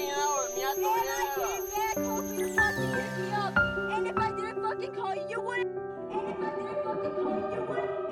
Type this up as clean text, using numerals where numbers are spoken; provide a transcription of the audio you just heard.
hanging out with me. I And thought, I came back hoping to fucking pick me up. And if I didn't fucking call you, you wouldn't. And if I didn't fucking call you, you wouldn't.